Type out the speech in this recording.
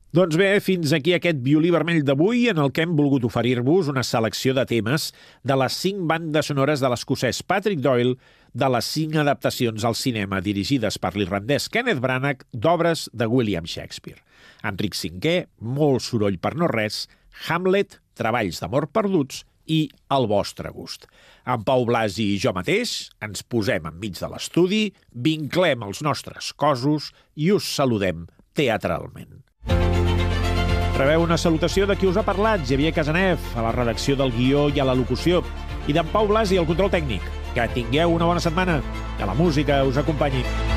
Doncs bé, fins aquí aquest violí vermell d'avui, en el que hem volgut oferir-vos una selecció de temes de les 5 bandes sonores de l'escocès Patrick Doyle, de les 5 adaptacions al cinema dirigides per l'irlandès Kenneth Branagh d'obres de William Shakespeare. Enric V, Molt soroll per no res, Hamlet, Treballs d'amor perduts i El vostre gust. En Pau Blasi i jo mateix ens posem enmig de l'estudi, vinclem els nostres cossos i us saludem teatralment. Rebeu una salutació de qui us ha parlat, Xavier Casanev, a la redacció del guió i a la locució, i d'en Pau Blasi al control tècnic. Que tingueu una bona setmana, que la música us acompanyi.